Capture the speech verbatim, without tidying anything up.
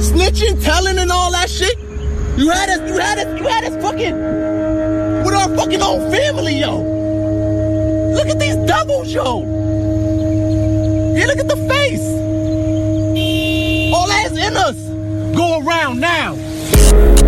snitching, telling, and all that shit. You had us, you had us, you had us fucking with our fucking own family, yo. Look at these doubles, yo. Yeah, look at the face. All that's in us. Go around now.